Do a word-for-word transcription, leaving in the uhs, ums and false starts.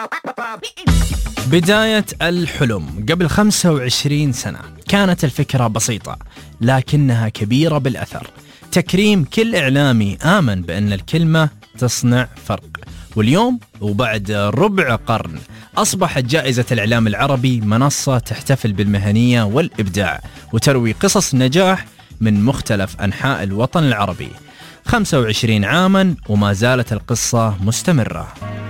بداية الحلم قبل خمسة وعشرين سنة كانت الفكرة بسيطة لكنها كبيرة بالأثر. تكريم كل إعلامي آمن بأن الكلمة تصنع فرق. واليوم وبعد ربع قرن أصبحت جائزة الإعلام العربي منصة تحتفل بالمهنية والإبداع وتروي قصص نجاح من مختلف أنحاء الوطن العربي. خمسة وعشرين عاما وما زالت القصة مستمرة.